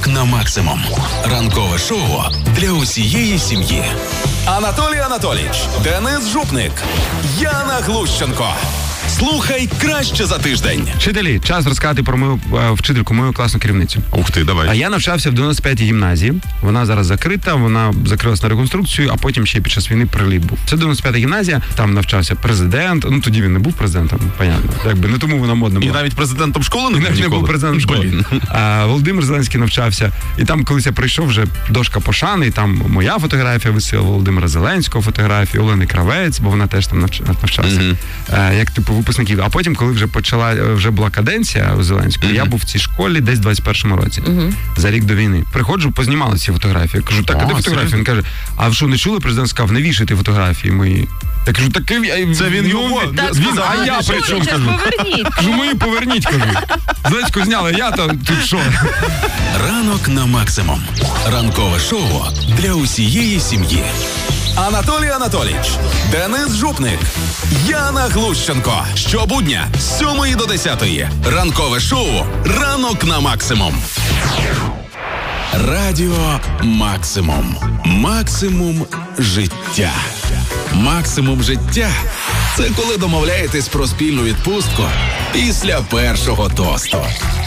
Ранок на максимум. Ранкове шоу для усієї сім'ї. Анатолій Анатолійович, Денис Жупник, Яна Глущенко. Слухай краще за тиждень. Вчителі, час розказати про мою вчительку, мою класну керівницю. Ух ти, давай. А я навчався в 95-й гімназії. Вона зараз закрита, вона закрилась на реконструкцію, а потім ще під час війни приліп був. Це 95-та гімназія, там навчався президент. Ну тоді він не був президентом, понятно. Якби не тому вона модна була. І навіть президентом школи не був Не ніколи? був президентом школи. А Володимир Зеленський навчався. І там, колись я прийшов, вже дошка пошани, і там моя фотографія висила, Володимира Зеленського фотографія, Олени Кравець, бо вона теж там навчалася. Як типу випускників. А потім, коли вже була каденція у Зеленського, я був в цій школі десь в 21-му році, за рік до війни. Приходжу, познімали ці фотографії. Кажу, так, а де фотографії? Він каже, а ви що, не чули? Президент сказав, не вішайте фотографії мої. Я кажу, так це він його. А я при чому кажу? Кажу, мої поверніть, кажу. Зеленського зняли, я там тут що? Ранок на максимум. Ранкове шоу для усієї сім'ї. Анатолій Анатолійович, Денис Жупник, Яна Глущенко. Щобудня з 7 до 10. Ранкове шоу «Ранок на максимум». Радіо Максимум. Максимум життя. Максимум життя – це коли домовляєтесь про спільну відпустку після першого тосту.